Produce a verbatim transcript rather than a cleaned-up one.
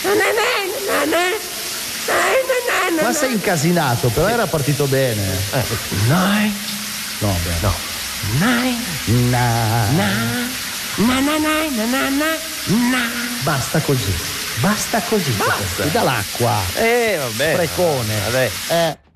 Ma sei incasinato, però era partito bene. Eh. Nine. No, beh. No. Nine. Na. Na. Na na na na na na na. Basta così. Basta così. Basta. Ti dà l'acqua. Eh, vabbè. Sprecone. Vabbè. Eh.